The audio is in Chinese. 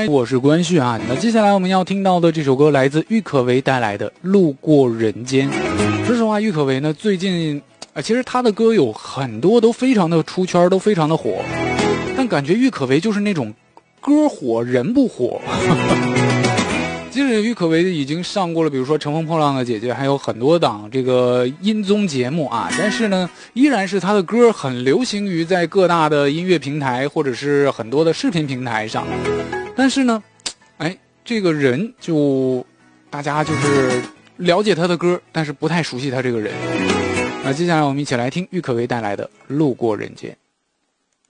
我是关旭啊。那接下来我们要听到的这首歌来自郁可唯带来的《路过人间》。说实话，郁可唯呢最近其实她的歌有很多都非常的出圈，都非常的火，但感觉郁可唯就是那种歌火人不火。即使郁可唯已经上过了比如说乘风破浪的姐姐，还有很多档这个音综节目啊，但是呢依然是她的歌很流行于在各大的音乐平台或者是很多的视频平台上。但是呢这个人就大家就是了解他的歌，但是不太熟悉他这个人。那接下来我们一起来听郁可唯带来的《路过人间》。